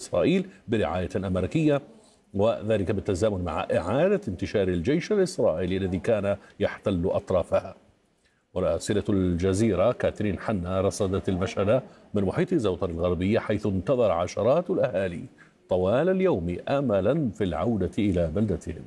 إسرائيل برعاية أمريكية، وذلك بالتزامن مع إعادة انتشار الجيش الإسرائيلي الذي كان يحتل أطرافها. مراسلة الجزيرة كاترين حنا رصدت المشهد من محيط زوطر الغربية، حيث انتظر عشرات الأهالي طوال اليوم آملا في العودة إلى بلدتهم.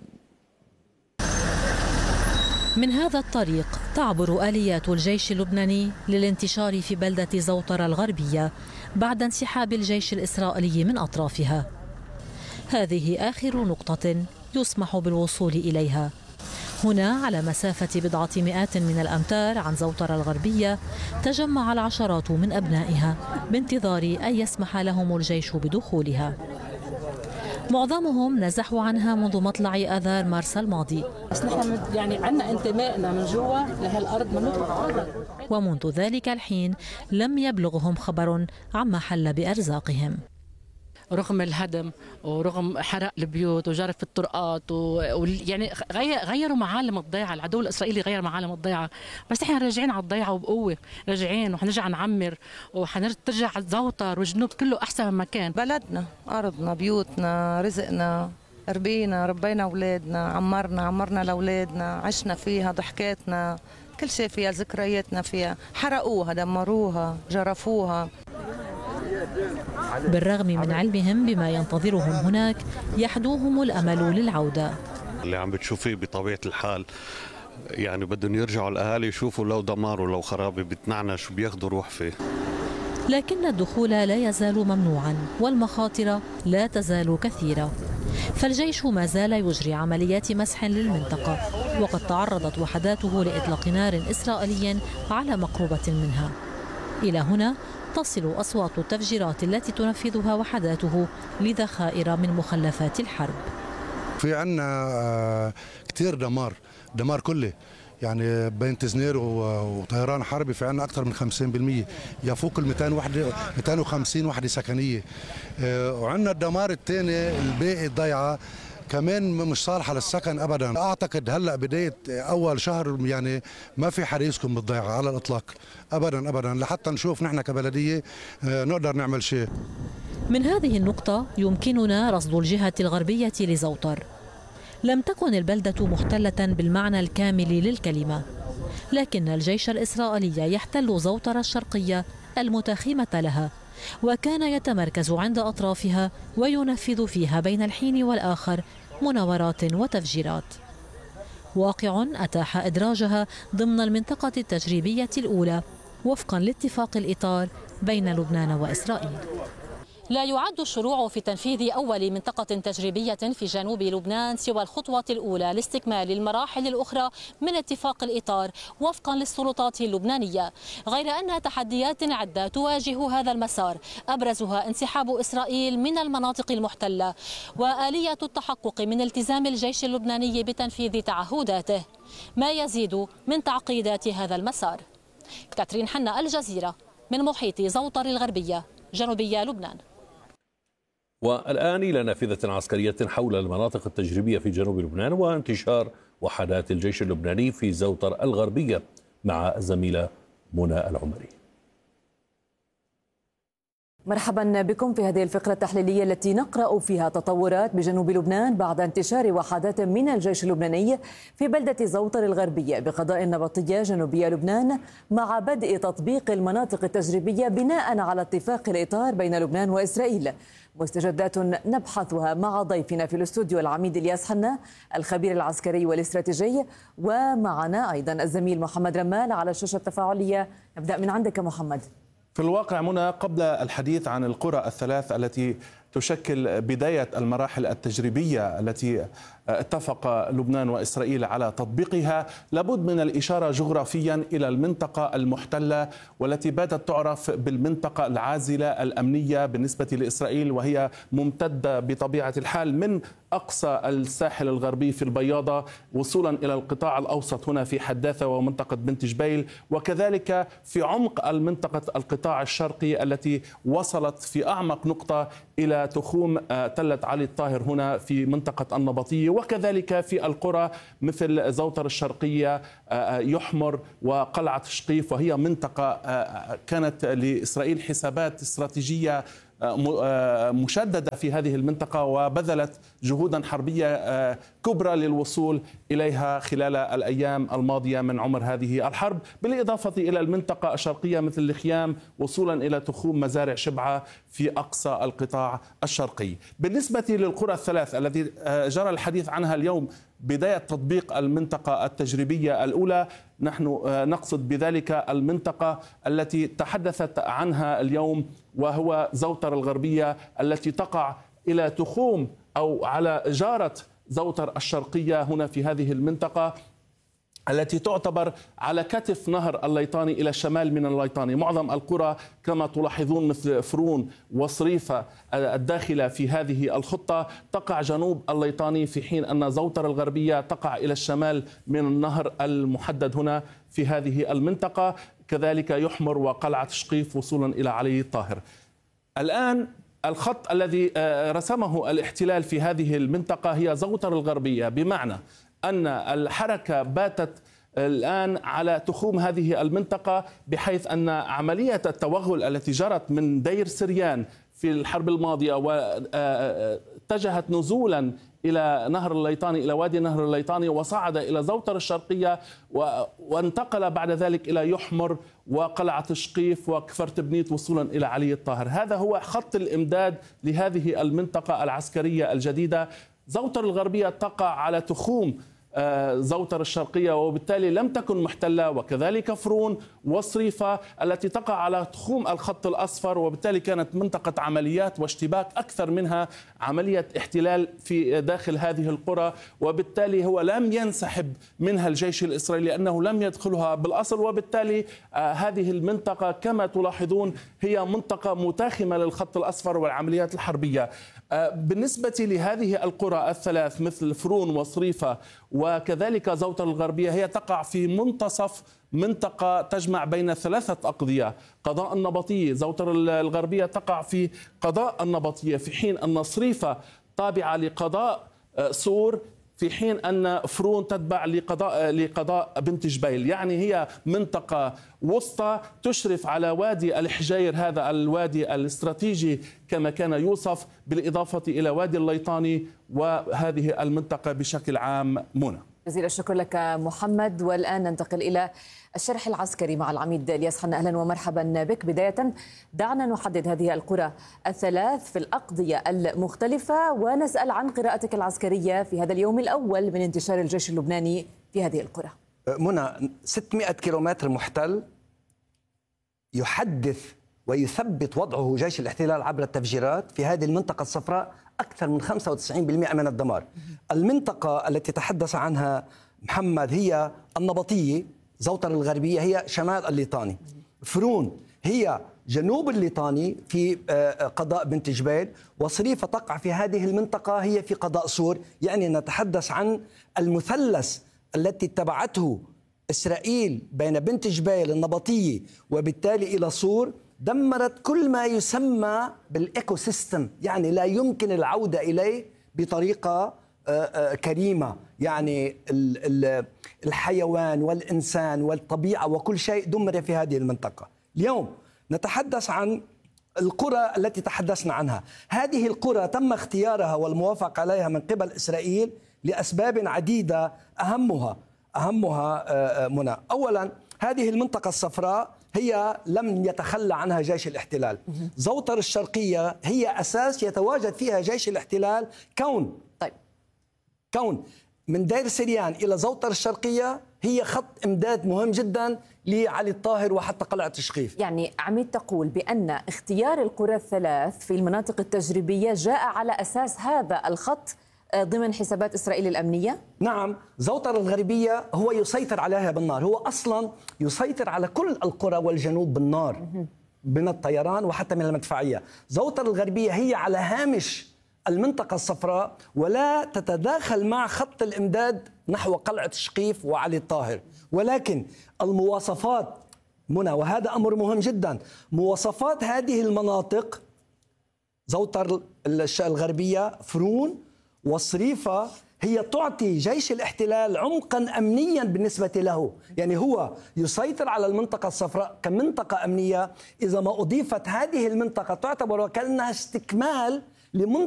من هذا الطريق تعبر آليات الجيش اللبناني للانتشار في بلدة زوطر الغربية بعد انسحاب الجيش الإسرائيلي من أطرافها. هذه آخر نقطة يسمح بالوصول إليها. هنا على مسافة بضعة مئات من الأمتار عن زوطر الغربية تجمع العشرات من أبنائها بانتظار أن يسمح لهم الجيش بدخولها. معظمهم نزحوا عنها منذ مطلع آذار مارس الماضي. بس نحن يعني عندنا انتمائنا من جوا لهالأرض من نطلع. ومنذ ذلك الحين لم يبلغهم خبر عما حل بأرزاقهم. رغم الهدم ورغم حرق البيوت وجرف الطرقات يعني غيروا معالم الضيعة، العدو الإسرائيلي غير معالم الضيعة، بس احنا راجعين على الضيعة وبقوة، راجعين وحنرجع نعمر وحنرجع على الزوطر والجنوب كله أحسن من مكان. بلدنا، أرضنا، بيوتنا، رزقنا، ربينا أولادنا، عمرنا لأولادنا، عشنا فيها، ضحكاتنا، كل شيء فيها، ذكرياتنا فيها، حرقوها، دمروها، جرفوها. بالرغم من علمهم بما ينتظرهم هناك يحدوهم الأمل للعودة. اللي عم بتشوفيه بطبيعة الحال يعني بدهم يرجعوا الأهالي يشوفوا لو دمار ولو خرابة بتنعنش وبياخدوا روح فيه. لكن الدخول لا يزال ممنوعا والمخاطر لا تزال كثيرة، فالجيش ما زال يجري عمليات مسح للمنطقة، وقد تعرضت وحداته لإطلاق نار إسرائيلي على مقربة منها. إلى هنا تصل أصوات التفجيرات التي تنفذها وحداته لذخائر من مخلفات الحرب. في عنا كتير دمار كله، يعني بين تزنير وطيران حربي في عنا أكثر من 50%، يفوق ال 250 وحدة سكنية. وعنا الدمار الثاني الباقي الضيعة كمان مش صالحة للسكن أبدا. أعتقد هلأ بداية أول شهر يعني ما في حريصكم بالضيعة على الإطلاق أبدا لحتى نشوف نحن كبلدية نقدر نعمل شيء. من هذه النقطة يمكننا رصد الجهة الغربية لزوطر. لم تكن البلدة محتلة بالمعنى الكامل للكلمة، لكن الجيش الإسرائيلي يحتل زوطر الشرقية المتخمة لها، وكان يتمركز عند أطرافها وينفذ فيها بين الحين والآخر مناورات وتفجيرات. واقع أتاح إدراجها ضمن المنطقة التجريبية الأولى وفقا لاتفاق الإطار بين لبنان وإسرائيل. لا يعد الشروع في تنفيذ أول منطقة تجريبية في جنوب لبنان سوى الخطوة الأولى لاستكمال المراحل الأخرى من اتفاق الإطار وفقا للسلطات اللبنانية، غير أن تحديات عدة تواجه هذا المسار، أبرزها انسحاب إسرائيل من المناطق المحتلة وآلية التحقق من التزام الجيش اللبناني بتنفيذ تعهداته، ما يزيد من تعقيدات هذا المسار. كاترين حنا، الجزيرة، من محيط زوطر الغربية جنوبية لبنان. والآن إلى نافذة عسكرية حول المناطق التجريبية في جنوب لبنان وانتشار وحدات الجيش اللبناني في زوطر الغربية مع الزميلة منى العمري. مرحبا بكم في هذه الفقرة التحليلية التي نقرأ فيها تطورات بجنوب لبنان بعد انتشار وحدات من الجيش اللبناني في بلدة زوطر الغربية بقضاء النبطية جنوبية لبنان، مع بدء تطبيق المناطق التجريبية بناء على اتفاق الإطار بين لبنان وإسرائيل. مستجدات نبحثها مع ضيفنا في الاستوديو العميد إلياس حنا الخبير العسكري والاستراتيجي، ومعنا أيضا الزميل محمد رمال على الشاشة التفاعلية. نبدأ من عندك محمد. في الواقع منى، قبل الحديث عن القرى الثلاث التي تشكل بداية المراحل التجريبية التي اتفق لبنان وإسرائيل على تطبيقها، لابد من الإشارة جغرافيا إلى المنطقة المحتلة والتي باتت تعرف بالمنطقة العازلة الأمنية بالنسبة لإسرائيل، وهي ممتدة بطبيعة الحال من أقصى الساحل الغربي في البياضة وصولا إلى القطاع الأوسط هنا في حداثة ومنطقة بنت جبيل، وكذلك في عمق المنطقة القطاع الشرقي التي وصلت في أعمق نقطة إلى تخوم تلة علي الطاهر هنا في منطقة النبطية، وكذلك في القرى مثل زوطر الشرقية، يحمر وقلعة شقيف، وهي منطقة كانت لإسرائيل حسابات استراتيجية مشددة في هذه المنطقة، وبذلت جهودا حربية كبرى للوصول إليها خلال الأيام الماضية من عمر هذه الحرب، بالإضافة إلى المنطقة الشرقية مثل الخيام وصولا إلى تخوم مزارع شبعة في أقصى القطاع الشرقي. بالنسبة للقرى الثلاث التي جرى الحديث عنها اليوم بداية تطبيق المنطقة التجريبية الأولى، نحن نقصد بذلك المنطقة التي تحدثت عنها اليوم، وهو زوتر الغربية التي تقع إلى تخوم أو على جارة زوتر الشرقية هنا في هذه المنطقة التي تعتبر على كتف نهر الليطاني إلى الشمال من الليطاني. معظم القرى كما تلاحظون مثل فرون وصريفة الداخلة في هذه الخطة تقع جنوب الليطاني، في حين أن زوتر الغربية تقع إلى الشمال من النهر المحدد هنا في هذه المنطقة، كذلك يحمر وقلعة شقيف وصولا إلى علي الطاهر. الآن الخط الذي رسمه الاحتلال في هذه المنطقة هي زوتر الغربية، بمعنى أن الحركة باتت الآن على تخوم هذه المنطقة، بحيث أن عملية التوغل التي جرت من دير سريان في الحرب الماضية واتجهت نزولا إلى نهر الليطاني، إلى وادي نهر الليطاني، وصعد إلى زوتر الشرقية وانتقل بعد ذلك إلى يحمر وقلعة شقيف وكفرت بنيت وصولا إلى علي الطاهر. هذا هو خط الإمداد لهذه المنطقة العسكرية الجديدة. زوتر الغربية تقع على تخوم زوتر الشرقية وبالتالي لم تكن محتلة، وكذلك فرون وصريفة التي تقع على تخوم الخط الأصفر، وبالتالي كانت منطقة عمليات واشتباك أكثر منها عملية احتلال في داخل هذه القرى، وبالتالي هو لم ينسحب منها الجيش الإسرائيلي لأنه لم يدخلها بالأصل، وبالتالي هذه المنطقة كما تلاحظون هي منطقة متاخمة للخط الأصفر والعمليات الحربية. بالنسبة لهذه القرى الثلاث مثل فرون وصريفة وكذلك زوتر الغربية، هي تقع في منتصف منطقة تجمع بين ثلاثة أقضية، قضاء النبطية. زوتر الغربية تقع في قضاء النبطية، في حين أن صريفة تابعة لقضاء سور، في حين أن فرون تتبع لقضاء بنت جبيل. يعني هي منطقة وسطى تشرف على وادي الحجير، هذا الوادي الاستراتيجي كما كان يوصف، بالإضافة إلى وادي الليطاني وهذه المنطقة بشكل عام. منى، جزيل الشكر لك محمد. والآن ننتقل إلى الشرح العسكري مع العميد الياس حنا. أهلا ومرحبا بك. بداية دعنا نحدد هذه القرى الثلاث في الأقضية المختلفة ونسأل عن قراءتك العسكرية في هذا اليوم الأول من انتشار الجيش اللبناني في هذه القرى. منى، 600 كيلومتر محتل يحدث ويثبت وضعه جيش الاحتلال عبر التفجيرات في هذه المنطقة الصفراء أكثر من 95% من الدمار. المنطقة التي تحدث عنها محمد هي النبطية، زوتر الغربية هي شمال الليطاني، فرون هي جنوب الليطاني في قضاء بنت جبيل، وصريفة تقع في هذه المنطقة هي في قضاء سور. يعني نتحدث عن المثلث التي اتبعته إسرائيل بين بنت جبيل النبطية وبالتالي إلى سور، دمرت كل ما يسمى بالإيكو سيستم، يعني لا يمكن العودة إليه بطريقة كريمة. يعني الحيوان والإنسان والطبيعة وكل شيء دمر في هذه المنطقة. اليوم نتحدث عن القرى التي تحدثنا عنها. هذه القرى تم اختيارها والموافق عليها من قبل إسرائيل لأسباب عديدة، أهمها منى. أولا، هذه المنطقة الصفراء هي لم يتخلى عنها جيش الاحتلال. زوتر الشرقية هي أساس يتواجد فيها جيش الاحتلال، كون من دير سريان إلى زوتر الشرقية هي خط إمداد مهم جدا لعلي الطاهر وحتى قلعة شقيف. يعني عميد تقول بأن اختيار القرى الثلاث في المناطق التجريبية جاء على أساس هذا الخط ضمن حسابات إسرائيل الأمنية؟ نعم، زوتر الغربية هو يسيطر عليها بالنار، هو أصلا يسيطر على كل القرى والجنوب بالنار من الطيران وحتى من المدفعية. زوتر الغربية هي على هامش المنطقة الصفراء ولا تتداخل مع خط الإمداد نحو قلعة شقيف وعلي الطاهر، ولكن المواصفات منى، وهذا أمر مهم جدا، مواصفات هذه المناطق زوتر الغربية، فرون وصريفة هي تعطي جيش الاحتلال عمقا أمنيا بالنسبة له، يعني هو يسيطر على المنطقة الصفراء كمنطقة أمنية. إذا ما أضيفت هذه المنطقة تعتبر وكأنها استكمال لمنطقة